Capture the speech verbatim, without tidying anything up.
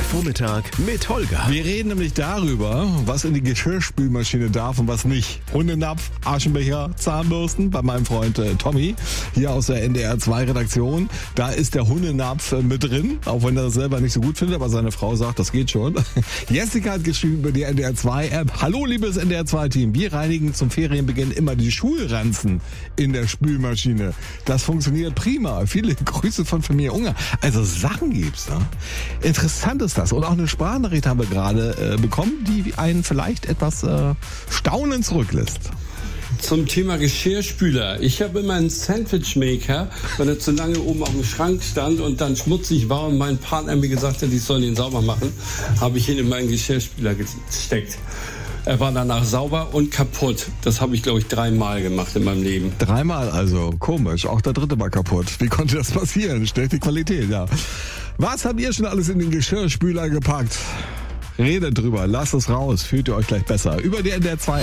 Vormittag mit Holger. Wir reden nämlich darüber, was in die Geschirrspülmaschine darf und was nicht. Hundenapf, Aschenbecher, Zahnbürsten bei meinem Freund äh, Tommy, hier aus der N D R zwei Redaktion. Da ist der Hundenapf äh, mit drin, auch wenn er das selber nicht so gut findet, aber seine Frau sagt, das geht schon. Jessica hat geschrieben über die N D R zwei App. Hallo liebes N D R zwei Team, wir reinigen zum Ferienbeginn immer die Schulranzen in der Spülmaschine. Das funktioniert prima. Viele Grüße von Familie Unger. Also Sachen gibt's, ne? Interessant ist das. Und auch eine Sprachnachricht haben wir gerade äh, bekommen, die einen vielleicht etwas äh, Staunen zurücklässt. Zum Thema Geschirrspüler. Ich habe immer einen Sandwichmaker, weil er zu lange oben auf dem Schrank stand und dann schmutzig war und mein Partner mir gesagt hat, ich soll ihn sauber machen, habe ich ihn in meinen Geschirrspüler gesteckt. Er war danach sauber und kaputt. Das habe ich, glaube ich, dreimal gemacht in meinem Leben. Dreimal also, komisch. Auch der dritte war kaputt. Wie konnte das passieren? Schlechte Qualität, ja. Was habt ihr schon alles in den Geschirrspüler gepackt? Redet drüber, lasst es raus, fühlt ihr euch gleich besser. Über die N D R zwei